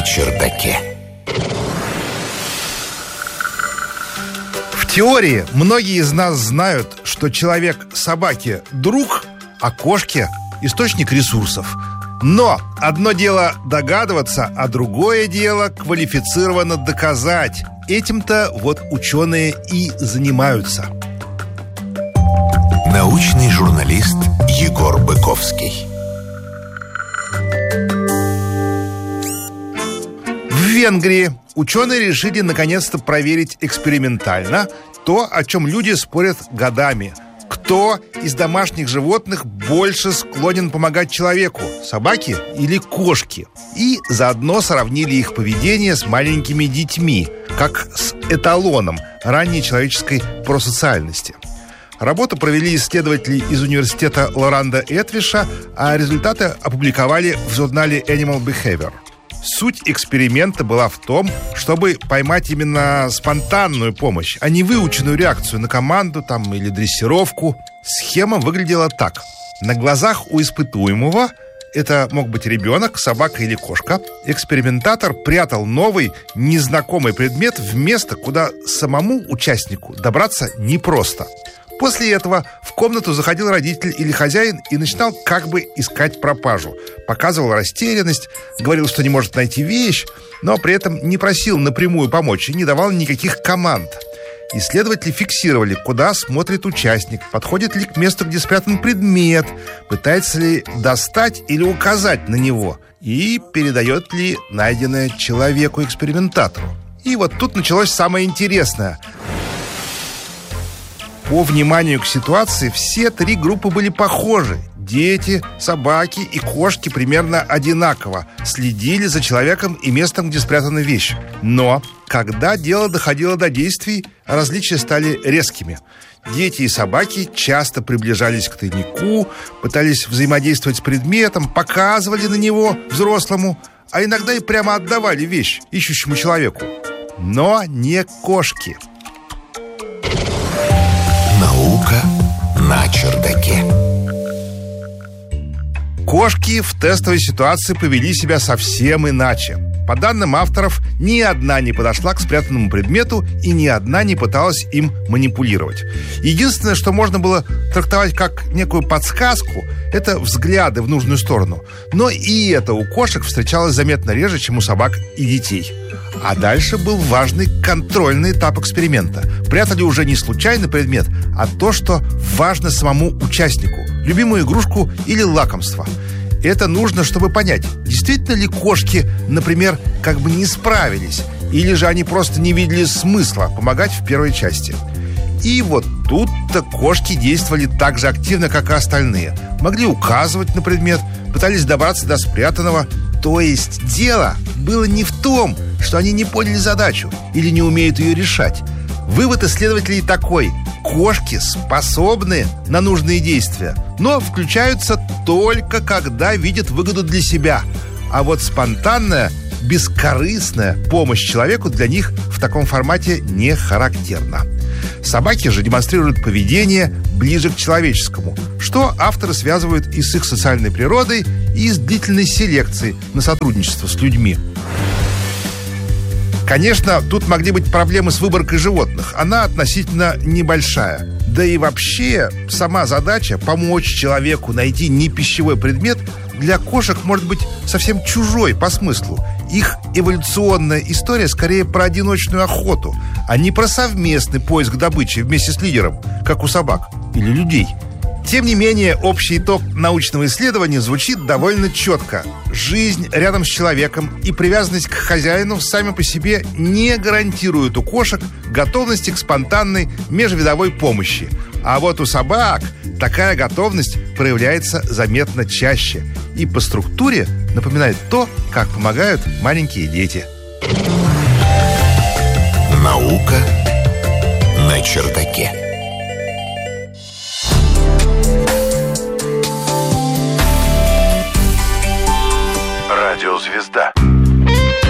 на чердаке. В теории многие из нас знают, что человек собаке друг, а кошке источник ресурсов. Но одно дело догадываться, а другое дело квалифицированно доказать. Этим-то вот ученые и занимаются. Научный журналист Егор Быковский. В Венгрии ученые решили наконец-то проверить экспериментально то, о чем люди спорят годами. Кто из домашних животных больше склонен помогать человеку, собаки или кошки? И заодно сравнили их поведение с маленькими детьми, как с эталоном ранней человеческой просоциальности. Работу провели исследователи из университета Лоранда Этвиша, а результаты опубликовали в журнале Animal Behavior. Суть эксперимента была в том, чтобы поймать именно спонтанную помощь, а не выученную реакцию на команду или дрессировку. Схема выглядела так. На глазах у испытуемого, это мог быть ребенок, собака или кошка, экспериментатор прятал новый, незнакомый предмет в место, куда самому участнику добраться непросто. После этого в комнату заходил родитель или хозяин и начинал как бы искать пропажу. Показывал растерянность, говорил, что не может найти вещь, но при этом не просил напрямую помочь и не давал никаких команд. Исследователи фиксировали, куда смотрит участник, подходит ли к месту, где спрятан предмет, пытается ли достать или указать на него, и передает ли найденное человеку-экспериментатору. И вот тут началось самое интересное. По вниманию к ситуации все три группы были похожи. Дети, собаки и кошки примерно одинаково следили за человеком и местом, где спрятана вещь. Но когда дело доходило до действий, различия стали резкими. Дети и собаки часто приближались к тайнику, пытались взаимодействовать с предметом, показывали на него взрослому, а иногда и прямо отдавали вещь ищущему человеку. Но не кошки. Наука на чердаке. Кошки в тестовой ситуации повели себя совсем иначе. По данным авторов, ни одна не подошла к спрятанному предмету и ни одна не пыталась им манипулировать. Единственное, что можно было трактовать как некую подсказку, это взгляды в нужную сторону. Но и это у кошек встречалось заметно реже, чем у собак и детей. А дальше был важный контрольный этап эксперимента. Прятали уже не случайный предмет, а то, что важно самому участнику. Любимую игрушку или лакомство. Это нужно, чтобы понять, действительно ли кошки, например, как бы не справились, или же они просто не видели смысла помогать в первой части. И вот тут-то кошки действовали так же активно, как и остальные. Могли указывать на предмет, пытались добраться до спрятанного. То есть дело было не в том, что они не поняли задачу или не умеют ее решать. Вывод исследователей такой: кошки способны на нужные действия, но включаются только когда видят выгоду для себя. А вот спонтанная, бескорыстная помощь человеку для них в таком формате не характерна. Собаки же демонстрируют поведение ближе к человеческому, что авторы связывают и с их социальной природой, и с длительной селекцией на сотрудничество с людьми. Конечно, тут могли быть проблемы с выборкой животных. Она относительно небольшая. Да и вообще, сама задача помочь человеку найти непищевой предмет для кошек может быть совсем чужой по смыслу. Их эволюционная история скорее про одиночную охоту, а не про совместный поиск добычи вместе с лидером, как у собак или людей. Тем не менее, общий итог научного исследования звучит довольно четко. Жизнь рядом с человеком и привязанность к хозяину сами по себе не гарантируют у кошек готовности к спонтанной межвидовой помощи. А вот у собак такая готовность проявляется заметно чаще и по структуре напоминает то, как помогают маленькие дети. Наука на чердаке. Радиозвезда.